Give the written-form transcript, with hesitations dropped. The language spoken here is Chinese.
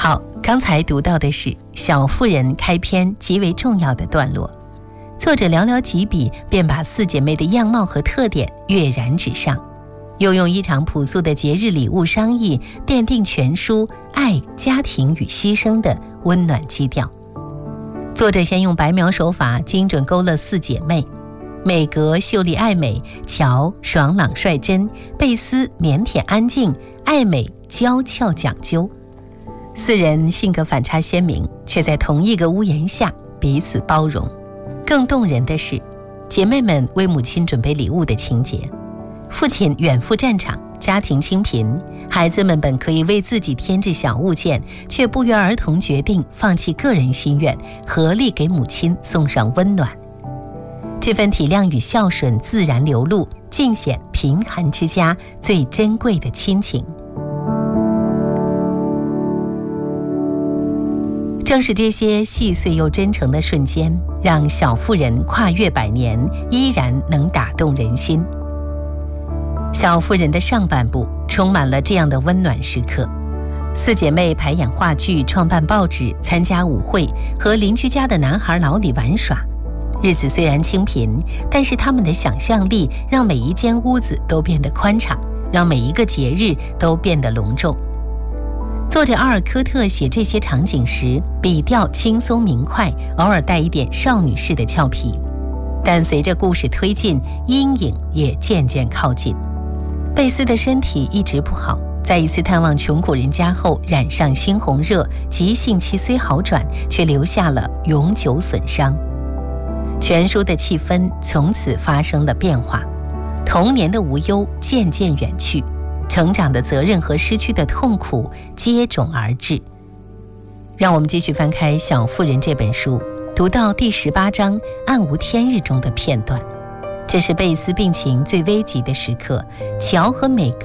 好，刚才读到的是《小妇人》开篇极为重要的段落，作者寥寥几笔便把四姐妹的样貌和特点跃然纸上，又用一场朴素的节日礼物商议奠定全书爱、家庭与牺牲的温暖基调。作者先用白描手法精准勾勒四姐妹，美格秀丽爱美，乔爽朗率真，贝斯腼腆安静，爱美娇俏讲究。四人性格反差鲜明，却在同一个屋檐下彼此包容。更动人的是姐妹们为母亲准备礼物的情节。父亲远赴战场，家庭清贫，孩子们本可以为自己添置小物件，却不约而同决定放弃个人心愿，合力给母亲送上温暖。这份体谅与孝顺自然流露，尽显贫寒之家最珍贵的亲情。正是这些细碎又真诚的瞬间，让小妇人跨越100年，依然能打动人心。小妇人的上半部充满了这样的温暖时刻：四姐妹排演话剧，创办报纸，参加舞会，和邻居家的男孩老李玩耍。日子虽然清贫，但是他们的想象力让每一间屋子都变得宽敞，让每一个节日都变得隆重。作者阿尔科特写这些场景时，笔调轻松明快，偶尔带一点少女式的俏皮，但随着故事推进，阴影也渐渐靠近。贝斯的身体一直不好，在一次探望穷苦人家后染上猩红热，急性期虽好转，却留下了永久损伤。全书的气氛从此发生了变化，童年的无忧渐渐远去，成长的责任和失去的痛苦接踵而至。让我们继续翻开《小妇人》这本书，读到第18章暗无天日中的片段。这是贝斯病情最危急的时刻，乔和美